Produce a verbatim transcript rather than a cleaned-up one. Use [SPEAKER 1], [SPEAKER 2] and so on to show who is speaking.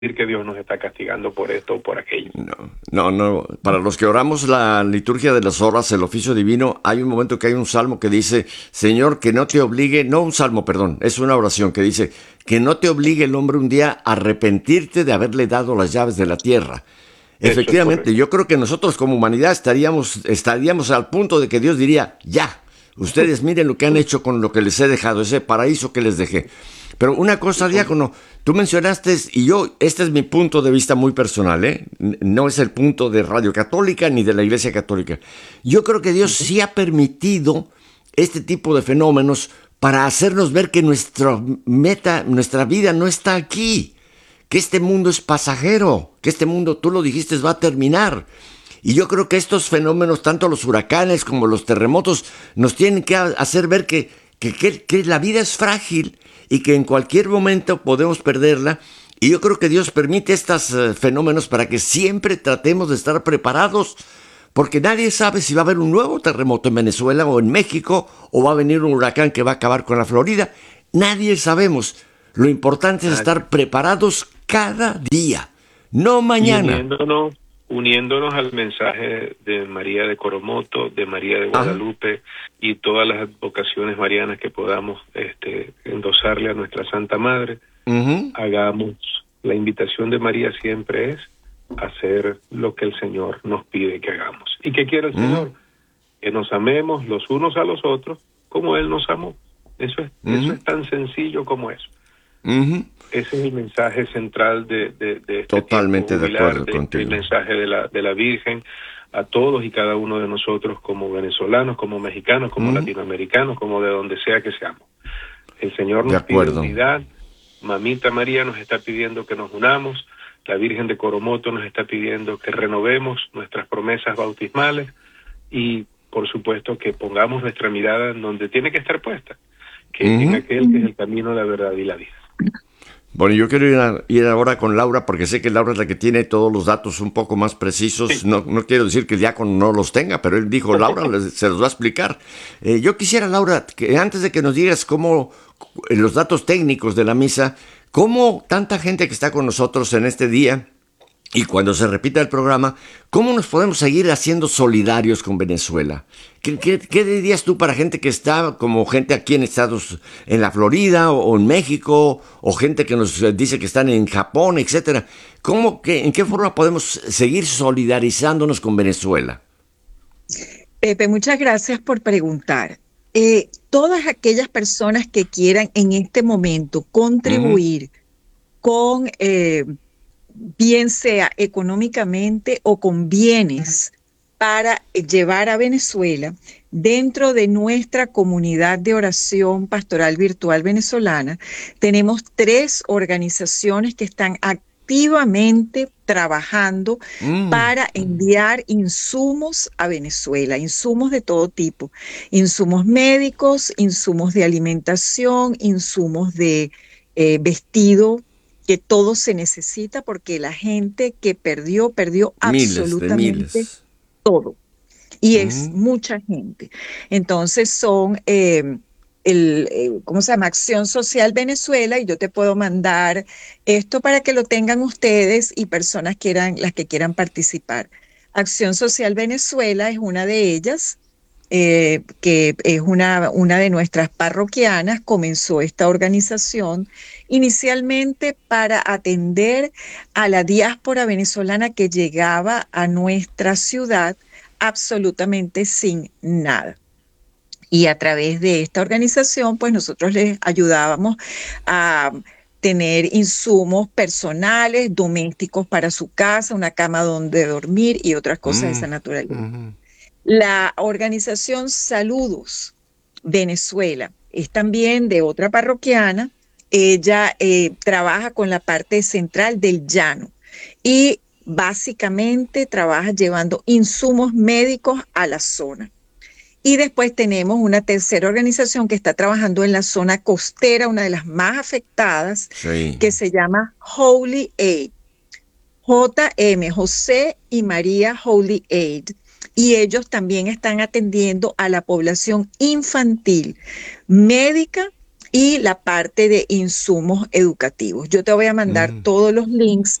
[SPEAKER 1] que Dios nos está castigando por esto o por aquello.
[SPEAKER 2] No, no, no. Para los que oramos la liturgia de las horas, el oficio divino, hay un momento que hay un salmo que dice, Señor, que no te obligue, no un salmo, perdón, es una oración que dice, que no te obligue el hombre un día a arrepentirte de haberle dado las llaves de la tierra.
[SPEAKER 1] Eso es
[SPEAKER 2] Efectivamente,
[SPEAKER 1] correcto.
[SPEAKER 2] yo creo que nosotros como humanidad estaríamos, estaríamos al punto de que Dios diría, ya, ustedes miren lo que han hecho con lo que les he dejado, ese paraíso que les dejé. Pero una cosa, diácono, tú mencionaste, y yo, este es mi punto de vista muy personal, ¿eh? No es el punto de Radio Católica ni de la Iglesia Católica. Yo creo que Dios sí ha permitido este tipo de fenómenos para hacernos ver que nuestra meta, nuestra vida no está aquí, que este mundo es pasajero, que este mundo, tú lo dijiste, va a terminar. Y yo creo que estos fenómenos, tanto los huracanes como los terremotos, nos tienen que hacer ver que, que, que, que la vida es frágil y que en cualquier momento podemos perderla. Y yo creo que Dios permite estos uh, fenómenos para que siempre tratemos de estar preparados, porque nadie sabe si va a haber un nuevo terremoto en Venezuela o en México, o va a venir un huracán que va a acabar con la Florida. Nadie sabemos. Lo importante es estar preparados cada día, no mañana.
[SPEAKER 1] Y uniéndonos, uniéndonos al mensaje de María de Coromoto, de María de Guadalupe, ajá, y todas las vocaciones marianas que podamos este, endosarle a nuestra Santa Madre, uh-huh, hagamos, la invitación de María siempre es hacer lo que el Señor nos pide que hagamos. ¿Y qué quiere el uh-huh. Señor? Que nos amemos los unos a los otros como Él nos amó. Eso es, uh-huh. eso es tan sencillo como eso. Uh-huh. Ese es el mensaje central de, de, de este
[SPEAKER 2] Totalmente
[SPEAKER 1] tiempo jubilar,
[SPEAKER 2] de acuerdo
[SPEAKER 1] de,
[SPEAKER 2] contigo.
[SPEAKER 1] El mensaje de la, de la Virgen a todos y cada uno de nosotros como venezolanos, como mexicanos, como uh-huh. latinoamericanos, como de donde sea que seamos. El Señor nos pide unidad, Mamita María nos está pidiendo que nos unamos, la Virgen de Coromoto nos está pidiendo que renovemos nuestras promesas bautismales y, por supuesto, que pongamos nuestra mirada en donde tiene que estar puesta, que uh-huh. es en aquel que es el camino, la verdad y la vida.
[SPEAKER 2] Bueno, yo quiero ir, a, ir ahora con Laura, porque sé que Laura es la que tiene todos los datos un poco más precisos. Sí. No, no quiero decir que el diácono no los tenga, pero él dijo, Laura se los va a explicar. Eh, yo quisiera, Laura, que antes de que nos digas cómo los datos técnicos de la misa, cómo tanta gente que está con nosotros en este día y cuando se repita el programa, ¿cómo nos podemos seguir haciendo solidarios con Venezuela? ¿Qué, qué, qué dirías tú para gente que está como gente aquí en Estados, en la Florida o, o en México, o gente que nos dice que están en Japón, etcétera? ¿Cómo, qué, ¿En qué forma podemos seguir solidarizándonos con Venezuela?
[SPEAKER 3] Pepe, muchas gracias por preguntar. Eh, todas aquellas personas que quieran en este momento contribuir uh-huh. con... Eh, bien sea económicamente o con bienes para llevar a Venezuela dentro de nuestra comunidad de oración pastoral virtual venezolana. Tenemos tres organizaciones que están activamente trabajando mm. para enviar insumos a Venezuela, insumos de todo tipo, insumos médicos, insumos de alimentación, insumos de eh, vestido, que todo se necesita porque la gente que perdió, perdió
[SPEAKER 2] miles
[SPEAKER 3] absolutamente
[SPEAKER 2] miles.
[SPEAKER 3] todo. Y uh-huh. es mucha gente. Entonces son, eh, el, eh, ¿cómo se llama? Acción Social Venezuela, y yo te puedo mandar esto para que lo tengan ustedes y personas quieran, las que quieran participar. Acción Social Venezuela es una de ellas. Eh, que es una, una de nuestras parroquianas, comenzó esta organización inicialmente para atender a la diáspora venezolana que llegaba a nuestra ciudad absolutamente sin nada. Y a través de esta organización, pues nosotros les ayudábamos a tener insumos personales, domésticos para su casa, una cama donde dormir y otras cosas mm, de esa naturaleza. Uh-huh. La organización Saludos Venezuela es también de otra parroquiana. Ella eh, trabaja con la parte central del llano y básicamente trabaja llevando insumos médicos a la zona. Y después tenemos una tercera organización que está trabajando en la zona costera, una de las más afectadas, sí. que se llama Holy Aid. J M, José y María Holy Aid. Y ellos también están atendiendo a la población infantil, médica y la parte de insumos educativos. Yo te voy a mandar
[SPEAKER 2] Mm.
[SPEAKER 3] todos los links